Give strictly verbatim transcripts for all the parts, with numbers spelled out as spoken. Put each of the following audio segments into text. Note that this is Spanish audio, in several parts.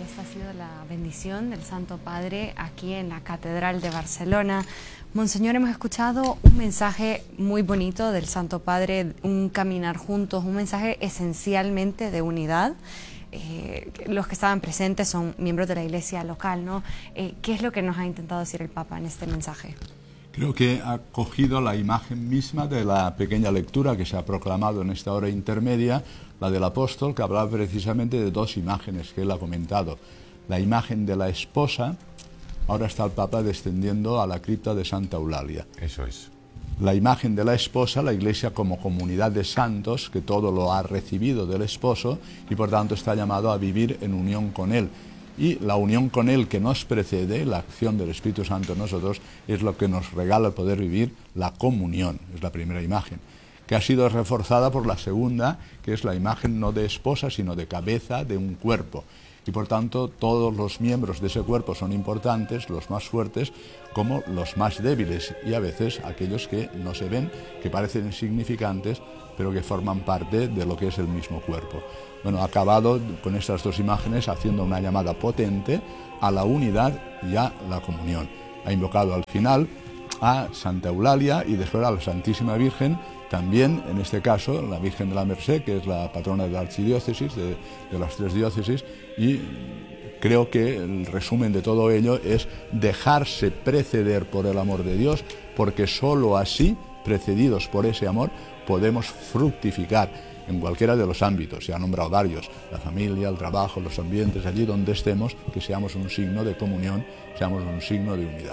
esta ha sido la bendición del Santo Padre aquí en la Catedral de Barcelona. Monseñor, hemos escuchado un mensaje muy bonito del Santo Padre, un caminar juntos, un mensaje esencialmente de unidad. Eh, los que estaban presentes son miembros de la Iglesia local, ¿no? Eh, ¿Qué es lo que nos ha intentado decir el Papa en este mensaje? Creo que ha cogido la imagen misma de la pequeña lectura que se ha proclamado en esta hora intermedia, la del apóstol, que hablaba precisamente de dos imágenes que él ha comentado. La imagen de la esposa, ahora está el Papa descendiendo a la cripta de Santa Eulalia. Eso es. La imagen de la esposa, la Iglesia como comunidad de santos, que todo lo ha recibido del esposo y por tanto está llamado a vivir en unión con él. Y la unión con Él que nos precede, la acción del Espíritu Santo en nosotros, es lo que nos regala el poder vivir la comunión, es la primera imagen, que ha sido reforzada por la segunda, que es la imagen no de esposa, sino de cabeza de un cuerpo. Y por tanto, todos los miembros de ese cuerpo son importantes, los más fuertes como los más débiles, y a veces aquellos que no se ven, que parecen insignificantes, pero que forman parte de lo que es el mismo cuerpo. Bueno, ha acabado con estas dos imágenes haciendo una llamada potente a la unidad y a la comunión. Ha invocado al final a Santa Eulalia y después a la Santísima Virgen, también en este caso la Virgen de la Merced, que es la patrona de la archidiócesis, de, de las tres diócesis, y creo que el resumen de todo ello es dejarse preceder por el amor de Dios, porque sólo así, precedidos por ese amor, podemos fructificar en cualquiera de los ámbitos. Se han nombrado varios: la familia, el trabajo, los ambientes, allí donde estemos, que seamos un signo de comunión, seamos un signo de unidad.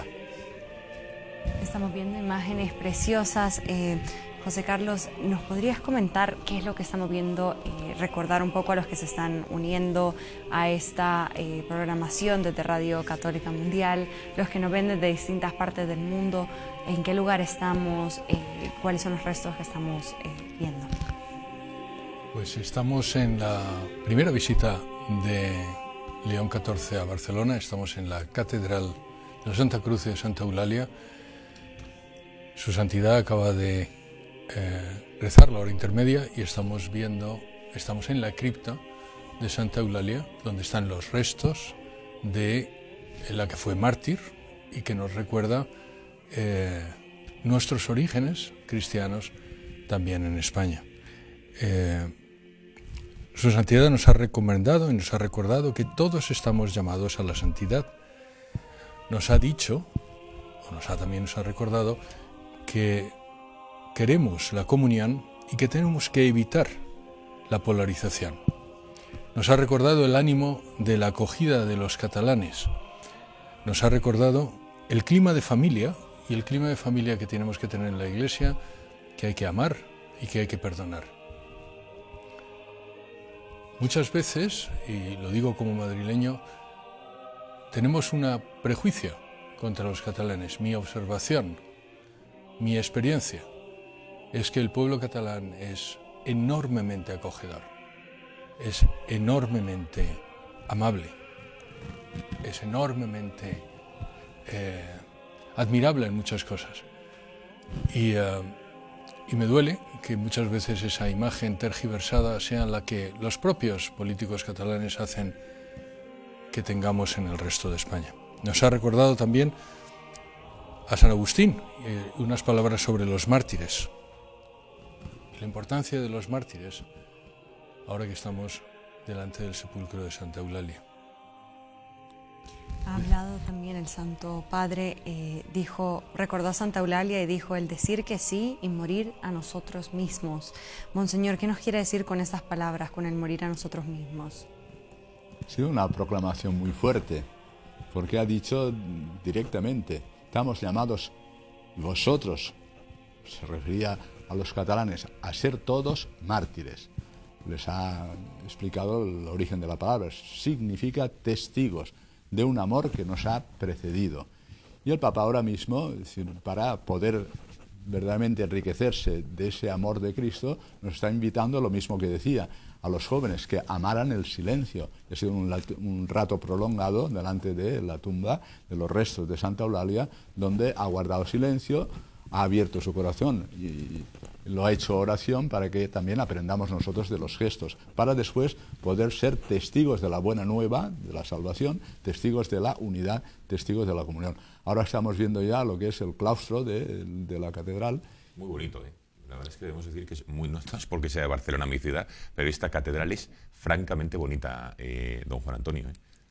Estamos viendo imágenes preciosas. Eh, José Carlos, ¿nos podrías comentar qué es lo que estamos viendo? Eh, recordar un poco a los que se están uniendo a esta eh, programación desde Radio Católica Mundial, los que nos ven desde distintas partes del mundo, en qué lugar estamos, eh, cuáles son los restos que estamos eh, viendo. Pues estamos en la primera visita de León catorce a Barcelona. Estamos en la Catedral de la Santa Cruz de Santa Eulalia. Su Santidad acaba de eh, rezar la hora intermedia y estamos viendo, estamos en la cripta de Santa Eulalia, donde están los restos de la que fue mártir y que nos recuerda eh, nuestros orígenes cristianos también en España. Eh, Su Santidad nos ha recomendado y nos ha recordado que todos estamos llamados a la santidad. Nos ha dicho, o nos ha también nos ha recordado, que queremos la comunión y que tenemos que evitar la polarización. Nos ha recordado el ánimo de la acogida de los catalanes. Nos ha recordado el clima de familia y el clima de familia que tenemos que tener en la Iglesia, que hay que amar y que hay que perdonar. Muchas veces, y lo digo como madrileño, tenemos un prejuicio contra los catalanes. Mi observación, mi experiencia, es que el pueblo catalán es enormemente acogedor, es enormemente amable, es enormemente eh, admirable en muchas cosas. Y, uh, y me duele que muchas veces esa imagen tergiversada sea la que los propios políticos catalanes hacen que tengamos en el resto de España. Nos ha recordado también a San Agustín eh, unas palabras sobre los mártires. La importancia de los mártires ahora que estamos delante del sepulcro de Santa Eulalia. Ha hablado también el Santo Padre, eh, dijo, recordó a Santa Eulalia y dijo: el decir que sí y morir a nosotros mismos. Monseñor, ¿qué nos quiere decir con estas palabras, con el morir a nosotros mismos? Ha sido una proclamación muy fuerte, porque ha dicho directamente: estamos llamados, vosotros, se refería a los catalanes, a ser todos mártires. Les ha explicado el origen de la palabra, significa testigos de un amor que nos ha precedido. Y el Papa ahora mismo, es decir, para poder verdaderamente enriquecerse de ese amor de Cristo, nos está invitando a lo mismo que decía, a los jóvenes que amaran el silencio. Ha sido un, un rato prolongado delante de la tumba de los restos de Santa Eulalia, donde ha guardado silencio, ha abierto su corazón y, y lo ha hecho oración para que también aprendamos nosotros de los gestos, para después poder ser testigos de la buena nueva, de la salvación, testigos de la unidad, testigos de la comunión. Ahora estamos viendo ya lo que es el claustro de, de la catedral. Muy bonito, ¿eh? La verdad es que debemos decir que es muy, no es porque sea de Barcelona mi ciudad, pero esta catedral es francamente bonita, eh, don Juan Antonio, ¿eh?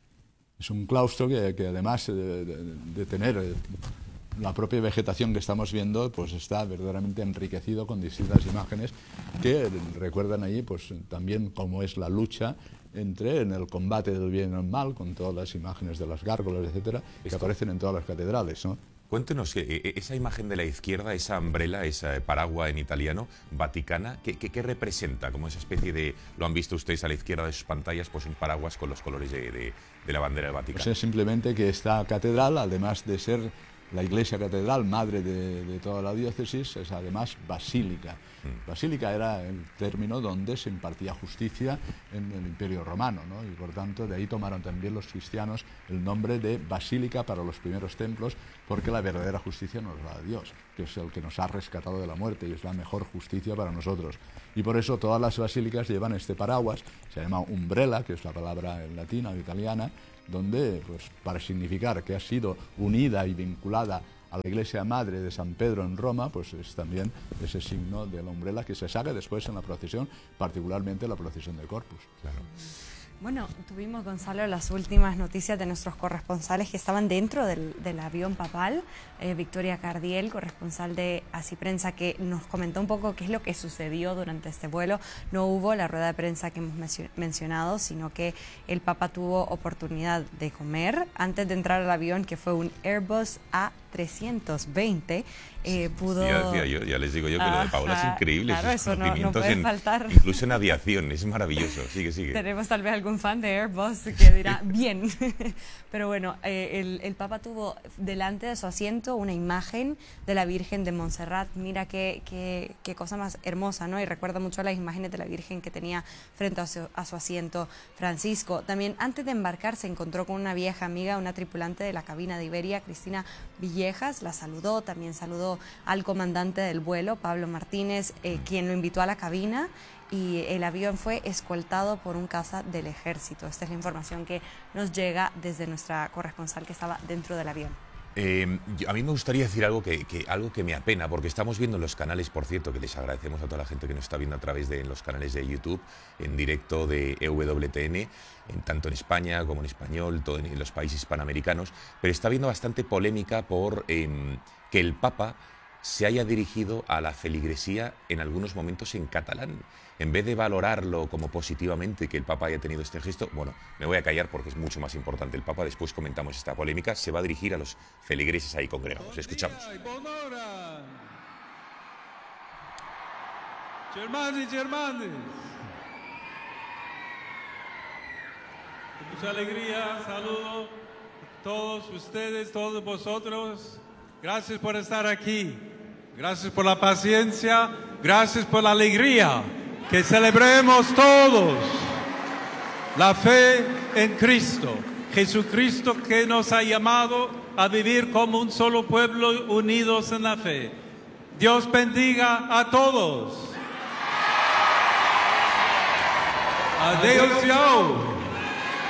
Es un claustro que, que además de, de, de tener eh, la propia vegetación que estamos viendo, pues está verdaderamente enriquecido con distintas imágenes que recuerdan allí pues también cómo es la lucha entre en el combate del bien y el mal, con todas las imágenes de las gárgolas, etcétera, que Esto. aparecen en todas las catedrales, ¿no? Cuéntenos, eh, esa imagen de la izquierda, esa umbrella, esa paraguas en italiano, vaticana, ¿qué, qué, qué representa? Como esa especie de, lo han visto ustedes a la izquierda de sus pantallas, pues un paraguas con los colores de, de, de la bandera del Vaticano. Pues es simplemente que esta catedral, además de ser la iglesia catedral, madre de, de toda la diócesis, es además basílica. Mm. Basílica era el término donde se impartía justicia en el Imperio Romano, ¿no? Y por tanto de ahí tomaron también los cristianos el nombre de basílica para los primeros templos, porque la verdadera justicia nos la da Dios, que es el que nos ha rescatado de la muerte y es la mejor justicia para nosotros. Y por eso todas las basílicas llevan este paraguas, se llama umbrella, que es la palabra en latina o italiana, donde, pues, para significar que ha sido unida y vinculada a la iglesia madre de San Pedro en Roma, pues es también ese signo de la umbrella que se saca después en la procesión, particularmente la procesión del Corpus. Claro. Bueno, tuvimos, Gonzalo, las últimas noticias de nuestros corresponsales que estaban dentro del, del avión papal. Eh, Victoria Cardiel, corresponsal de Así Prensa, que nos comentó un poco qué es lo que sucedió durante este vuelo. No hubo la rueda de prensa que hemos mencionado, sino que el Papa tuvo oportunidad de comer antes de entrar al avión, que fue un Airbus A trescientos veinte. Eh, pudo... Ya decía yo, ya les digo yo que lo de Paola es increíble. Claro, sus eso no, no puede en, faltar. Incluso en aviación, es maravilloso. Sigue, sigue. Tenemos tal vez algún fan de Airbus que dirá, bien. Pero bueno, eh, el, el Papa tuvo delante de su asiento una imagen de la Virgen de Montserrat. Mira qué, qué, qué cosa más hermosa, ¿no? Y recuerda mucho a las imágenes de la Virgen que tenía frente a su, a su asiento Francisco. También antes de embarcar se encontró con una vieja amiga, una tripulante de la cabina de Iberia, Cristina Villejas. La saludó, también saludó al comandante del vuelo, Pablo Martínez, eh, quien lo invitó a la cabina, y el avión fue escoltado por un caza del ejército. Esta es la información que nos llega desde nuestra corresponsal que estaba dentro del avión. Eh, yo, a mí me gustaría decir algo que, que, algo que me apena, porque estamos viendo en los canales, por cierto, que les agradecemos a toda la gente que nos está viendo a través de en los canales de YouTube, en directo de E W T N, en, tanto en España como en español, todo en, en los países hispanoamericanos, pero está habiendo bastante polémica por eh, que el Papa se haya dirigido a la feligresía en algunos momentos en catalán. En vez de valorarlo como positivamente que el Papa haya tenido este gesto, bueno, me voy a callar porque es mucho más importante el Papa, después comentamos esta polémica, se va a dirigir a los feligreses ahí congregados. Escuchamos. Germanes y germanes, con mucha alegría saludo a todos ustedes, todos vosotros. Gracias por estar aquí, gracias por la paciencia, gracias por la alegría. Que celebremos todos la fe en Cristo, Jesucristo que nos ha llamado a vivir como un solo pueblo unidos en la fe. Dios bendiga a todos. Adiós, yo.